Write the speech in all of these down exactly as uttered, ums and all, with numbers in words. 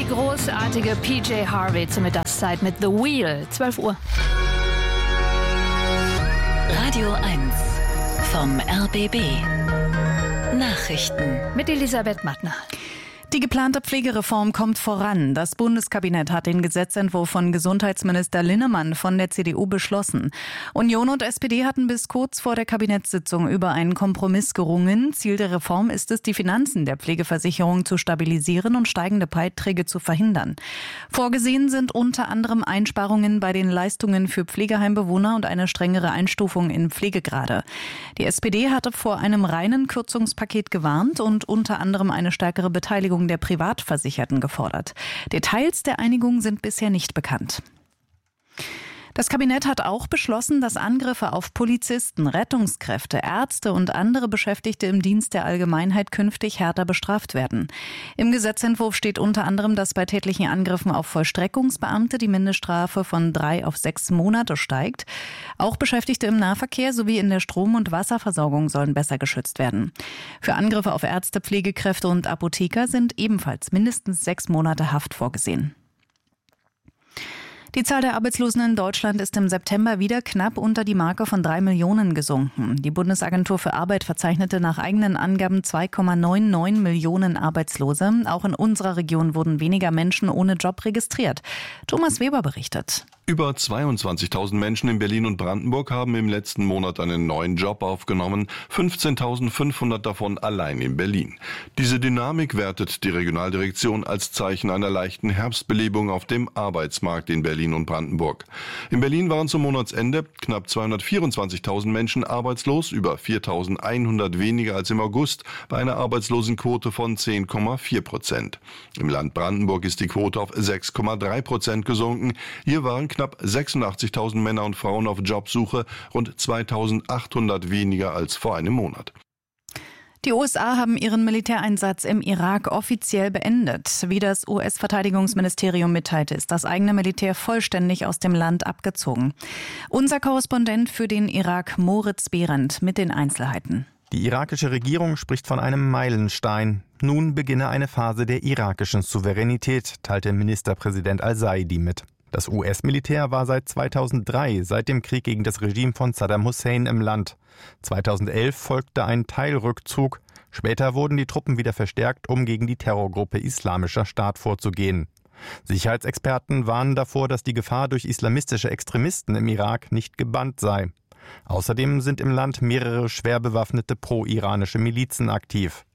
die großartige P J Harvey zur Mittagszeit mit The Wheel, zwölf Uhr. Radio eins vom R B B. Nachrichten mit Elisabeth Mattner. Die geplante Pflegereform kommt voran. Das Bundeskabinett hat den Gesetzentwurf von Gesundheitsminister Linnemann von der C D U beschlossen. Union und S P D hatten bis kurz vor der Kabinettssitzung über einen Kompromiss gerungen. Ziel der Reform ist es, die Finanzen der Pflegeversicherung zu stabilisieren und steigende Beiträge zu verhindern. Vorgesehen sind unter anderem Einsparungen bei den Leistungen für Pflegeheimbewohner und eine strengere Einstufung in Pflegegrade. Die S P D hatte vor einem reinen Kürzungspaket gewarnt und unter anderem eine stärkere Beteiligung der Privatversicherten gefordert. Details der Einigung sind bisher nicht bekannt. Das Kabinett hat auch beschlossen, dass Angriffe auf Polizisten, Rettungskräfte, Ärzte und andere Beschäftigte im Dienst der Allgemeinheit künftig härter bestraft werden. Im Gesetzentwurf steht unter anderem, dass bei tätlichen Angriffen auf Vollstreckungsbeamte die Mindeststrafe von drei auf sechs Monate steigt. Auch Beschäftigte im Nahverkehr sowie in der Strom- und Wasserversorgung sollen besser geschützt werden. Für Angriffe auf Ärzte, Pflegekräfte und Apotheker sind ebenfalls mindestens sechs Monate Haft vorgesehen. Die Zahl der Arbeitslosen in Deutschland ist im September wieder knapp unter die Marke von drei Millionen gesunken. Die Bundesagentur für Arbeit verzeichnete nach eigenen Angaben zwei Komma neunundneunzig Millionen Arbeitslose. Auch in unserer Region wurden weniger Menschen ohne Job registriert. Thomas Weber berichtet. Über zweiundzwanzigtausend Menschen in Berlin und Brandenburg haben im letzten Monat einen neuen Job aufgenommen, fünfzehntausendfünfhundert davon allein in Berlin. Diese Dynamik wertet die Regionaldirektion als Zeichen einer leichten Herbstbelebung auf dem Arbeitsmarkt in Berlin und Brandenburg. In Berlin waren zum Monatsende knapp zweihundertvierundzwanzigtausend Menschen arbeitslos, über viertausendeinhundert weniger als im August, bei einer Arbeitslosenquote von zehn Komma vier Prozent. Im Land Brandenburg ist die Quote auf sechs Komma drei Prozent gesunken. Hier waren knapp sechsundachtzigtausend Männer und Frauen auf Jobsuche, rund zweitausendachthundert weniger als vor einem Monat. Die U S A haben ihren Militäreinsatz im Irak offiziell beendet. Wie das U S-Verteidigungsministerium mitteilte, ist das eigene Militär vollständig aus dem Land abgezogen. Unser Korrespondent für den Irak, Moritz Behrendt, mit den Einzelheiten. Die irakische Regierung spricht von einem Meilenstein. Nun beginne eine Phase der irakischen Souveränität, teilte Ministerpräsident al-Saidi mit. Das U S-Militär war seit zweitausenddrei, seit dem Krieg gegen das Regime von Saddam Hussein im Land. zweitausendelf folgte ein Teilrückzug. Später wurden die Truppen wieder verstärkt, um gegen die Terrorgruppe Islamischer Staat vorzugehen. Sicherheitsexperten warnen davor, dass die Gefahr durch islamistische Extremisten im Irak nicht gebannt sei. Außerdem sind im Land mehrere schwer bewaffnete pro-iranische Milizen aktiv.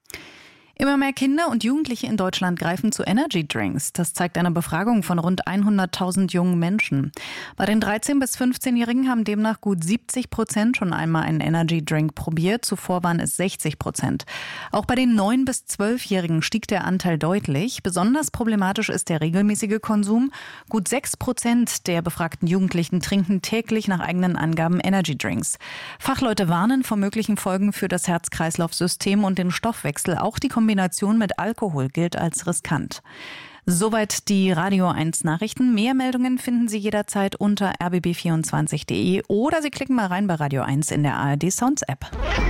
Immer mehr Kinder und Jugendliche in Deutschland greifen zu Energy-Drinks. Das zeigt eine Befragung von rund hunderttausend jungen Menschen. Bei den dreizehn- bis fünfzehnjährigen haben demnach gut siebzig Prozent schon einmal einen Energy-Drink probiert. Zuvor waren es sechzig Prozent. Auch bei den neun- bis zwölfjährigen stieg der Anteil deutlich. Besonders problematisch ist der regelmäßige Konsum. Gut sechs Prozent der befragten Jugendlichen trinken täglich nach eigenen Angaben Energy-Drinks. Fachleute warnen vor möglichen Folgen für das Herz-Kreislauf-System und den Stoffwechsel. Auch die Kombination mit Alkohol gilt als riskant. Soweit die Radio eins Nachrichten. Mehr Meldungen finden Sie jederzeit unter r b b vierundzwanzig punkt d e oder Sie klicken mal rein bei Radio eins in der A R D Sounds App.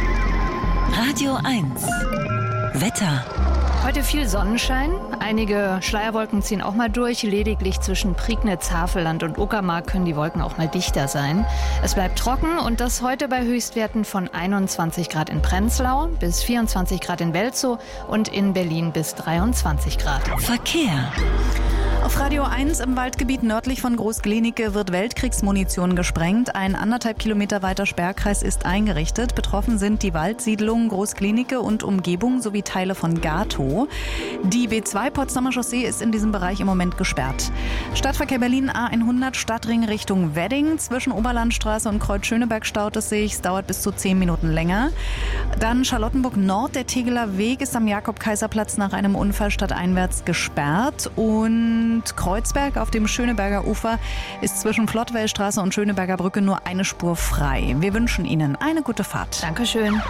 Radio eins Wetter. Heute viel Sonnenschein. Einige Schleierwolken ziehen auch mal durch. Lediglich zwischen Prignitz, Havelland und Uckermark können die Wolken auch mal dichter sein. Es bleibt trocken und das heute bei Höchstwerten von einundzwanzig Grad in Prenzlau bis vierundzwanzig Grad in Welzow und in Berlin bis dreiundzwanzig Grad. Verkehr. Auf Radio eins im Waldgebiet nördlich von Groß-Glienicke wird Weltkriegsmunition gesprengt. Ein anderthalb Kilometer weiter Sperrkreis ist eingerichtet. Betroffen sind die Waldsiedlungen Groß-Glienicke und Umgebung sowie Teile von Gatow. Die B zwei Potsdamer Chaussee ist in diesem Bereich im Moment gesperrt. Stadtverkehr Berlin A hundert Stadtring Richtung Wedding. Zwischen Oberlandstraße und Kreuz-Schöneberg staut es sich. Es dauert bis zu zehn Minuten länger. Dann Charlottenburg Nord. Der Tegeler Weg ist am Jakob-Kaiser-Platz nach einem Unfall stadteinwärts gesperrt. Und Kreuzberg auf dem Schöneberger Ufer ist zwischen Flottwellstraße und Schöneberger Brücke nur eine Spur frei. Wir wünschen Ihnen eine gute Fahrt. Dankeschön.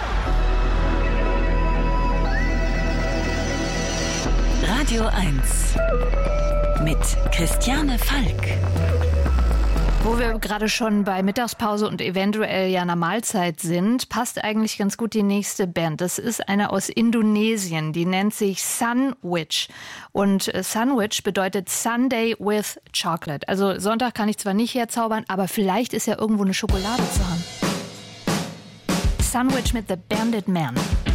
Radio eins mit Christiane Falk. Wo wir gerade schon bei Mittagspause und eventuell ja einer Mahlzeit sind, passt eigentlich ganz gut die nächste Band. Das ist eine aus Indonesien, die nennt sich Sunwich. Und Sunwich bedeutet Sunday with Chocolate. Also Sonntag kann ich zwar nicht herzaubern, aber vielleicht ist ja irgendwo eine Schokolade zu haben. Sunwich mit The Bandit Man.